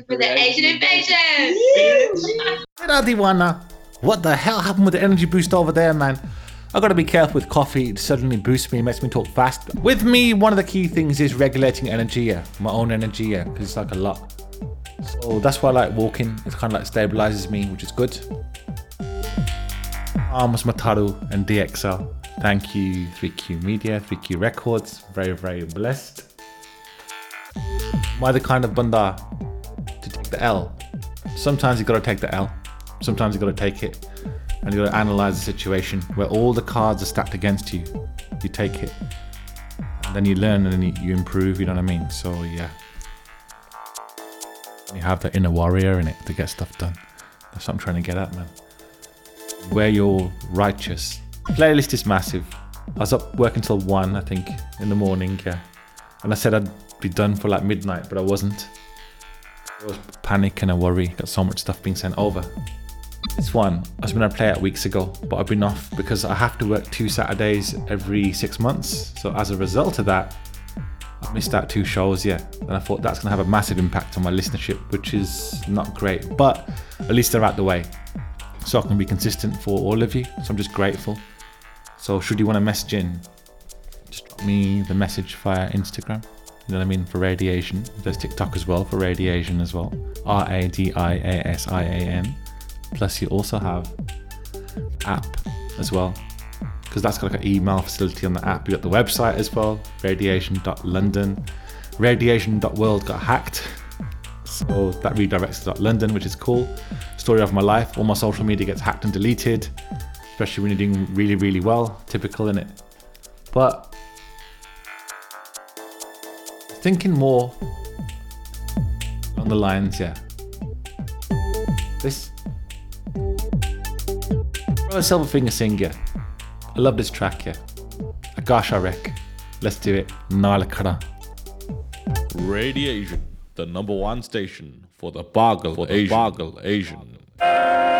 For the Asian invasion! Diwana, what the hell happened with the energy boost over there, man? I gotta be careful with coffee. It suddenly boosts me, makes me talk fast. With me, one of the key things is regulating energy, yeah. My own energy, yeah, because it's like a lot. So that's why I like walking. It kind of like stabilizes me, which is good. Arms, Mataru, and DXL. Thank you, 3Q Media, 3Q Records. Very, very blessed. Am I the kind of banda to take the L? Sometimes you gotta take the L. Sometimes you gotta take it. And you gotta analyze the situation where all the cards are stacked against you. You take it. And then you learn and then you improve, you know what I mean? So yeah. You have the inner warrior in it to get stuff done. That's what I'm trying to get at, man. Where you're righteous. Playlist is massive. I was up working till 1, I think, in the morning, yeah. And I said I'd be done for like midnight, but I wasn't. There was panic and a worry. Got so much stuff being sent over. This one, I was going to play it weeks ago, but I've been off because I have to work 2 Saturdays every 6 months. So as a result of that, I missed out 2 shows, yeah. And I thought that's going to have a massive impact on my listenership, which is not great, but at least they're out the way. So I can be consistent for all of you. So I'm just grateful. So should you want to message in, just drop me the message via Instagram. You know what I mean? For Radiation. There's TikTok as well for Radiation as well. RADIASIAN. Plus you also have app as well, because that's got like an email facility on the app. You got the website as well, radiation.london. Radiation.world got hacked, so that redirects to .london, which is cool. Story of my life. All my social media gets hacked and deleted, especially when you're doing really, really well. Typical, innit? But thinking more on the lines, yeah. This Silverfinger sing, yeah. I love this track, yeah. Gosh, I wreck. Let's do it. Nalakara. Radiation, the #1 station for the Bargle Asian.